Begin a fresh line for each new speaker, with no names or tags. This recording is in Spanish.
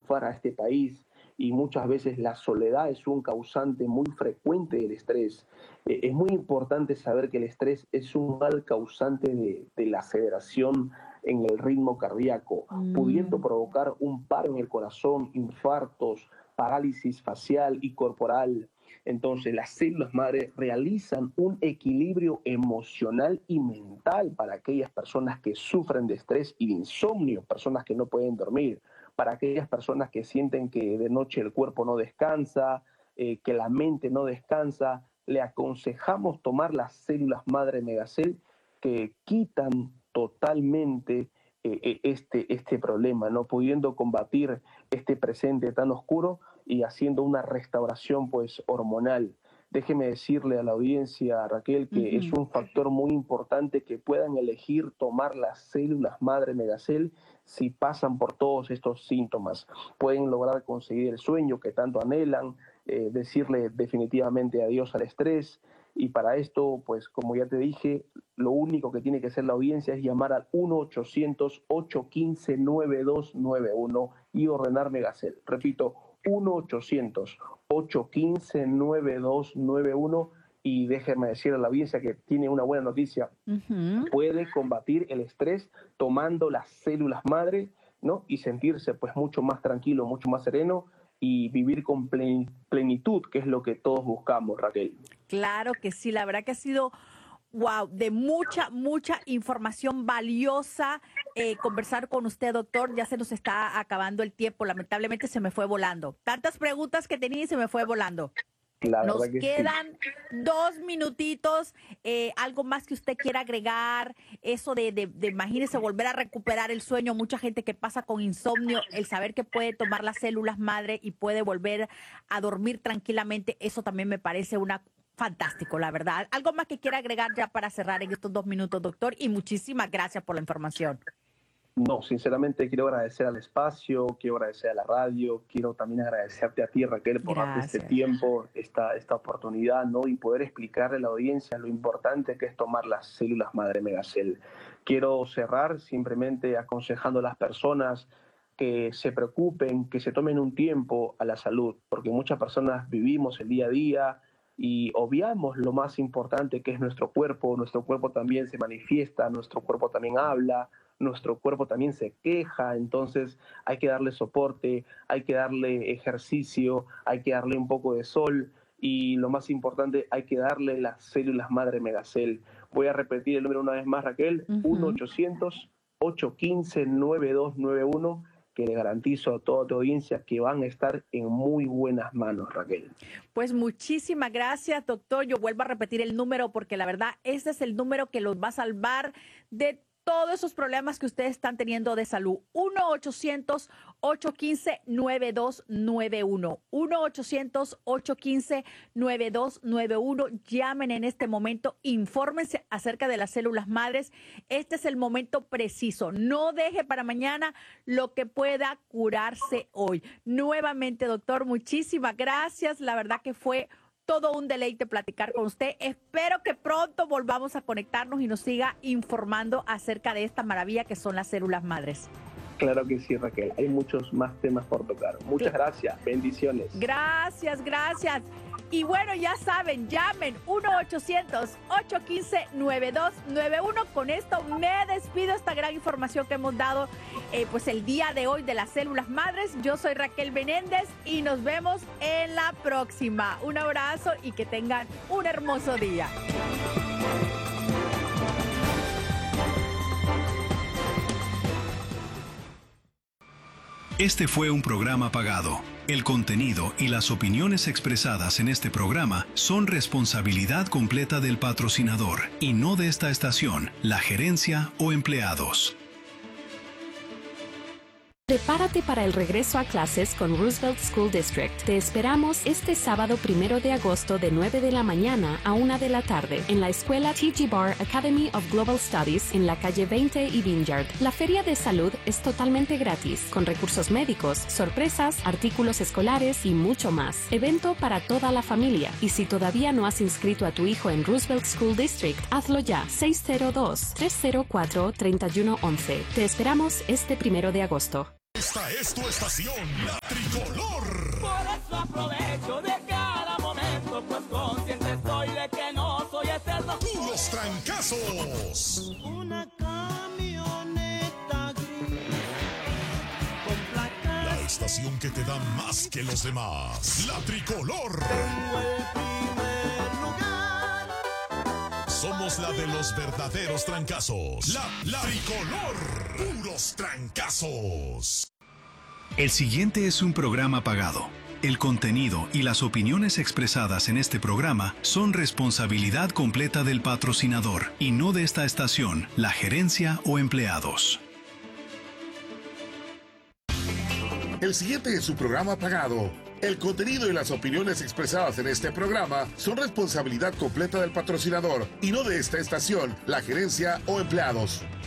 triunfar a este país y muchas veces la soledad es un causante muy frecuente del estrés. Es muy importante saber que el estrés es un mal causante de la aceleración en el ritmo cardíaco, pudiendo provocar un paro en el corazón, infartos, parálisis facial y corporal. Entonces, las células madre realizan un equilibrio emocional y mental para aquellas personas que sufren de estrés y de insomnio, personas que no pueden dormir, para aquellas personas que sienten que de noche el cuerpo no descansa, que la mente no descansa. Le aconsejamos tomar las células madre Megacel que quitan totalmente este problema, ¿no? Pudiendo combatir este presente tan oscuro y haciendo una restauración pues hormonal. Déjeme decirle a la audiencia, Raquel, que es un factor muy importante que puedan elegir tomar las células madre Megacel si pasan por todos estos síntomas. Pueden lograr conseguir el sueño que tanto anhelan, decirle definitivamente adiós al estrés. Y para esto, pues como ya te dije, lo único que tiene que hacer la audiencia es llamar al 1-800-815-9291 y ordenar Megacel. Repito, 1-800-815-9291 y déjeme decir a la audiencia que tiene una buena noticia. Puede combatir el estrés tomando las células madre, ¿no? Y sentirse pues mucho más tranquilo, mucho más sereno y vivir con plenitud, que es lo que todos buscamos, Raquel.
Claro que sí, la verdad que ha sido wow, de mucha información valiosa conversar con usted, doctor. Ya se nos está acabando el tiempo, lamentablemente se me fue volando. Tantas preguntas que tenía y se me fue volando. Nos quedan 2 minutitos, algo más que usted quiera agregar, eso de imagínese volver a recuperar el sueño, mucha gente que pasa con insomnio, el saber que puede tomar las células madre y puede volver a dormir tranquilamente, eso también me parece fantástico, la verdad. Algo más que quiera agregar ya para cerrar en estos 2 minutos, doctor, y muchísimas gracias por la información.
No, sinceramente quiero agradecer al espacio, quiero agradecer a la radio, quiero también agradecerte a ti, Raquel, por darte este tiempo, esta oportunidad, ¿no? Y poder explicarle a la audiencia lo importante que es tomar las células madre Megacel. Quiero cerrar simplemente aconsejando a las personas que se preocupen, que se tomen un tiempo a la salud, porque muchas personas vivimos el día a día y obviamos lo más importante que es nuestro cuerpo también se manifiesta, nuestro cuerpo también habla, nuestro cuerpo también se queja, entonces hay que darle soporte, hay que darle ejercicio, hay que darle un poco de sol y lo más importante, hay que darle las células madre Megacel. Voy a repetir el número una vez más, Raquel, 1-800-815-9291, que le garantizo a toda tu audiencia que van a estar en muy buenas manos, Raquel.
Pues muchísimas gracias, doctor. Yo vuelvo a repetir el número porque la verdad, este es el número que los va a salvar de todos esos problemas que ustedes están teniendo de salud. 1-800-815-9291. 1-800-815-9291. Llamen en este momento, infórmense acerca de las células madres. Este es el momento preciso. No deje para mañana lo que pueda curarse hoy. Nuevamente, doctor, muchísimas gracias. La verdad que fue todo un deleite platicar con usted. Espero que pronto volvamos a conectarnos y nos siga informando acerca de esta maravilla que son las células madres.
Claro que sí, Raquel. Hay muchos más temas por tocar. Muchas gracias. Bendiciones.
Gracias. Y bueno, ya saben, llamen 1-800-815-9291. Con esto me despido esta gran información que hemos dado pues el día de hoy de las células madres. Yo soy Raquel Menéndez y nos vemos en la próxima. Un abrazo y que tengan un hermoso día.
Este fue un programa pagado. El contenido y las opiniones expresadas en este programa son responsabilidad completa del patrocinador y no de esta estación, la gerencia o empleados.
Prepárate para el regreso a clases con Roosevelt School District. Te esperamos este sábado 1 de agosto de 9 de la mañana a 1 de la tarde en la escuela T.G. Barr Academy of Global Studies en la calle 20 y Vineyard. La feria de salud es totalmente gratis, con recursos médicos, sorpresas, artículos escolares y mucho más. Evento para toda la familia. Y si todavía no has inscrito a tu hijo en Roosevelt School District, hazlo ya. 602-304-3111. Te esperamos este 1 de agosto.
Esta es tu estación, La Tricolor.
Por eso aprovecho de cada momento, pues consciente estoy de que no soy eterno.
Puros trancazos.
Una camioneta gris con placa.
La estación que te da más que los demás. La Tricolor.
Tengo el primer lugar.
Somos la de los verdaderos trancazos. La Tricolor. Puros trancazos.
El siguiente es un programa pagado. El contenido y las opiniones expresadas en este programa son responsabilidad completa del patrocinador y no de esta estación, la gerencia o empleados.
El siguiente es su programa pagado. El contenido y las opiniones expresadas en este programa son responsabilidad completa del patrocinador y no de esta estación, la gerencia o empleados.